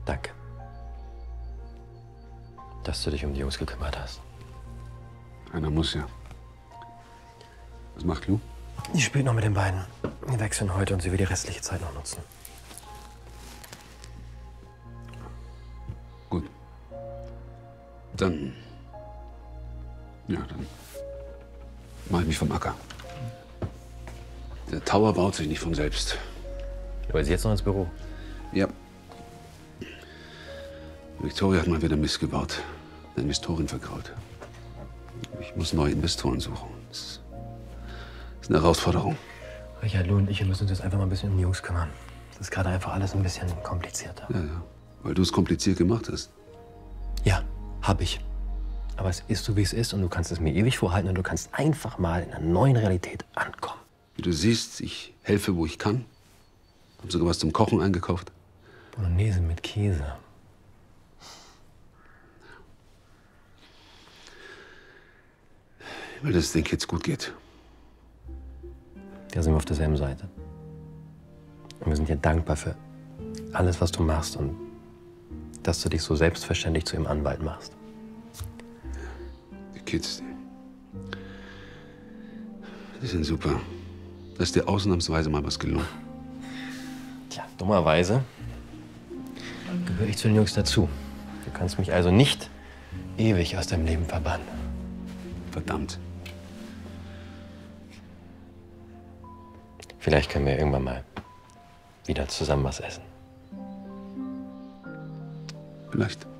Danke. Dass du dich um die Jungs gekümmert hast. Einer muss ja. Was macht Lou? Die spielt noch mit den beiden. Wir wechseln heute und sie will die restliche Zeit noch nutzen. Gut. Dann mach ich mich vom Acker. Der Tower baut sich nicht von selbst. Aber sie jetzt noch ins Büro. Ja. Victoria hat mal wieder Mist gebaut. Eine Investorin vergrault. Ich muss neue Investoren suchen. Das ist eine Herausforderung. Richard, Lou und ich müssen uns jetzt einfach mal ein bisschen um die Jungs kümmern. Das ist gerade einfach alles ein bisschen komplizierter. Ja. Weil du es kompliziert gemacht hast. Ja, hab ich. Aber es ist so, wie es ist und du kannst es mir ewig vorhalten und du kannst einfach mal in einer neuen Realität ankommen. Wie du siehst, ich helfe, wo ich kann. Hab sogar was zum Kochen eingekauft. Bolognese mit Käse. Ich will, dass es den Kids gut geht. Da sind wir auf derselben Seite. Und wir sind dir dankbar für alles, was du machst und dass du dich so selbstverständlich zu ihrem Anwalt machst. Die Kids, die sind super. Da ist dir ausnahmsweise mal was gelungen. Tja, dummerweise gehöre ich zu den Jungs dazu. Du kannst mich also nicht ewig aus deinem Leben verbannen. Verdammt. Vielleicht können wir irgendwann mal wieder zusammen was essen. Vielleicht.